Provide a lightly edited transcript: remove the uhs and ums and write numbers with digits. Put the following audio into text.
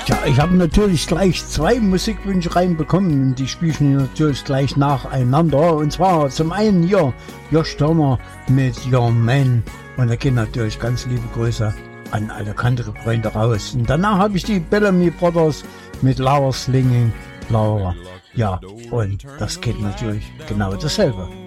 Ja, ich habe natürlich gleich 2 Musikwünsche reinbekommen und die spiele ich natürlich gleich nacheinander. Und zwar zum einen hier Josh Turner mit Your Man. Und da gehen natürlich ganz liebe Grüße an alle Country-Freunde raus. Und danach habe ich die Bellamy Brothers mit Laura Slinging Laura. Ja, und das geht natürlich genau dasselbe.